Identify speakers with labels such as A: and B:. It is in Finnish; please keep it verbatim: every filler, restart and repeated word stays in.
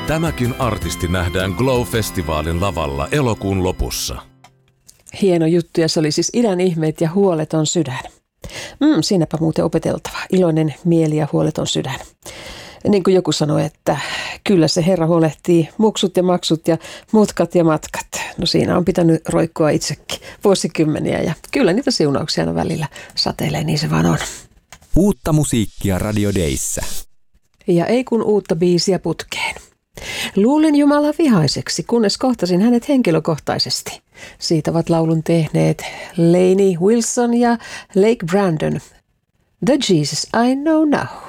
A: Tämäkin artisti nähdään Glow-festivaalin lavalla elokuun lopussa.
B: Hieno juttu, ja se oli siis Idän ihmeet ja huoleton sydän. Mm, siinäpä muuten opeteltava. Iloinen mieli ja huoleton sydän. Niin kuin joku sanoi, että kyllä se Herra huolehtii muksut ja maksut ja mutkat ja matkat. No siinä on pitänyt roikkua itsekin vuosikymmeniä, ja kyllä niitä siunauksia aina välillä sateilee, niin se vaan on.
C: Uutta musiikkia Radio Dayssä.
B: Ja ei kun uutta biisiä putkeen. Luulin Jumalaa vihaiseksi, kunnes kohtasin hänet henkilökohtaisesti. Siitä ovat laulun tehneet Lainey Wilson ja Lake Brandon. The Jesus I Know Now.